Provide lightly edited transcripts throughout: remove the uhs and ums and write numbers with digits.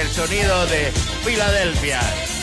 el sonido de Filadelfia.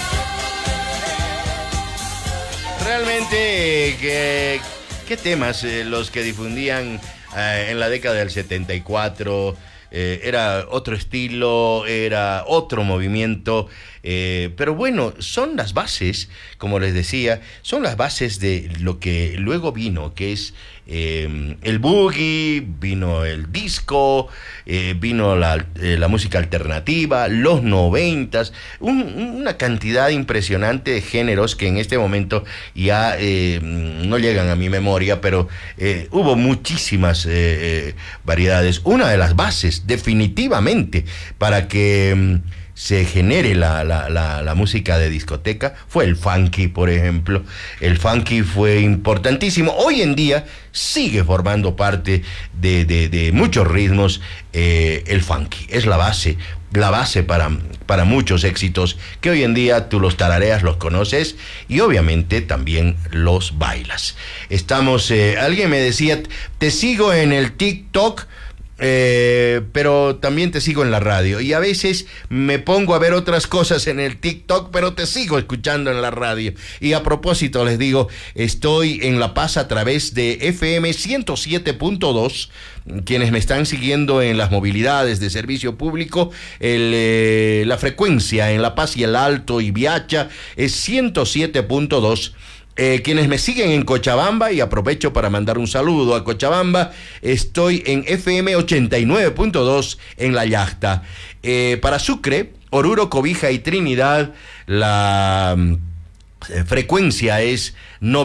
Realmente, ¿qué temas los que difundían en la década del 74? Era otro estilo, era otro movimiento, pero bueno, son las bases, como les decía, son las bases de lo que luego vino, que es el boogie, vino el disco, vino la música alternativa, los 90s, una cantidad impresionante de géneros que en este momento ya no llegan a mi memoria, pero hubo muchísimas variedades. Una de las bases, definitivamente, para que se genere la música de discoteca fue el funky, por ejemplo. El funky fue importantísimo. Hoy en día sigue formando parte de muchos ritmos. El funky es la base para muchos éxitos que hoy en día tú los tarareas, los conoces y obviamente también los bailas. Alguien me decía, te sigo en el TikTok, pero también te sigo en la radio, y a veces me pongo a ver otras cosas en el TikTok, pero te sigo escuchando en la radio. Y a propósito les digo, estoy en La Paz a través de FM 107.2. Quienes me están siguiendo en las movilidades de servicio público, la frecuencia en La Paz y el Alto y Viacha es 107.2. Quienes me siguen en Cochabamba, y aprovecho para mandar un saludo a Cochabamba, estoy en FM 89.2 en La Yachta. Para Sucre, Oruro, Cobija y Trinidad, la frecuencia es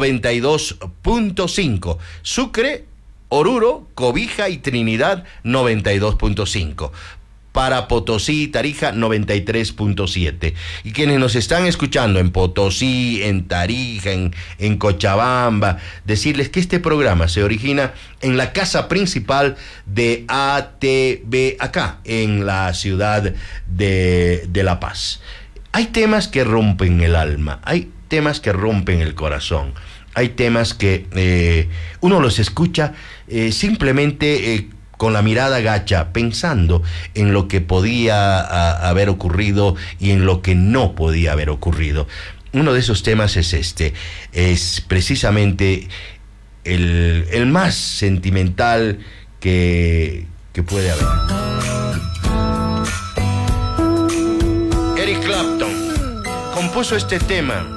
92.5. Sucre, Oruro, Cobija y Trinidad, 92.5. Para Potosí, Tarija, 93.7. Y quienes nos están escuchando en Potosí, en Tarija, en Cochabamba, decirles que este programa se origina en la casa principal de ATV, acá, en la ciudad de La Paz. Hay temas que rompen el alma, hay temas que rompen el corazón, hay temas que uno los escucha simplemente con la mirada gacha, pensando en lo que podía haber ocurrido y en lo que no podía haber ocurrido. Uno de esos temas es precisamente el más sentimental que puede haber. Eric Clapton compuso este tema.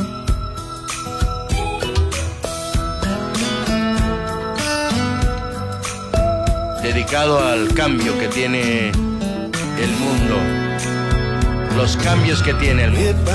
Dedicado al cambio que tiene el mundo, los cambios que tiene el mundo.